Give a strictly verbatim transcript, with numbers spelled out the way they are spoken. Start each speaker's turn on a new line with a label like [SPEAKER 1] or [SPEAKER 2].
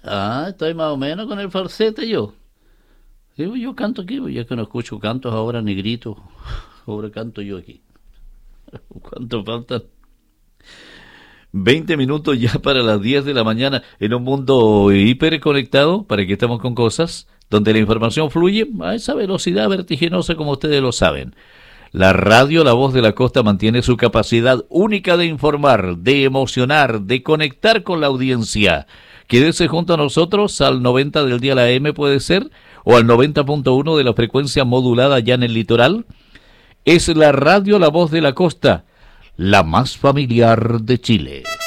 [SPEAKER 1] Ah, estoy más o menos con el falsete yo. Digo, yo canto aquí, ya que no escucho cantos ahora ni grito. Ahora canto yo aquí. ¿Cuánto faltan? Veinte minutos ya para las diez de la mañana en un mundo hiperconectado, para que estemos con cosas, donde la información fluye a esa velocidad vertiginosa como ustedes lo saben. La radio La Voz de la Costa mantiene su capacidad única de informar, de emocionar, de conectar con la audiencia. Quédese junto a nosotros al noventa del día la M, puede ser, o al noventa punto uno de la frecuencia modulada ya en el litoral. Es la radio La Voz de la Costa, la más familiar de Chile.